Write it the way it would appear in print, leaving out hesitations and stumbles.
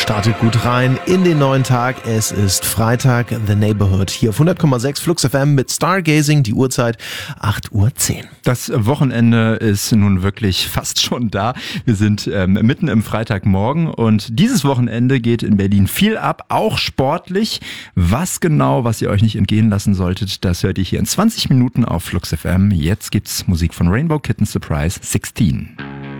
startet gut rein in den neuen Tag. Es ist Freitag, The Neighborhood hier auf 100,6 Flux FM mit Stargazing, die Uhrzeit 8:10 Uhr. Das Wochenende ist nun wirklich fast schon da. Wir sind mitten im Freitagmorgen und dieses Wochenende geht in Berlin viel ab, auch sportlich. Was genau, was ihr euch nicht entgehen lassen solltet, das hört ihr hier in 20 Minuten auf Flux FM. Jetzt gibt's Musik von Rainbow Kitten Surprise 16.